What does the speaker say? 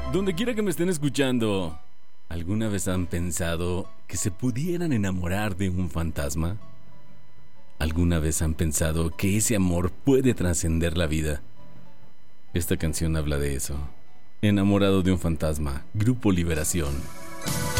Donde quiera que me estén escuchando, ¿alguna vez han pensado que se pudieran enamorar de un fantasma? ¿Alguna vez han pensado que ese amor puede trascender la vida? Esta canción habla de eso. Enamorado de un fantasma, Grupo Liberación.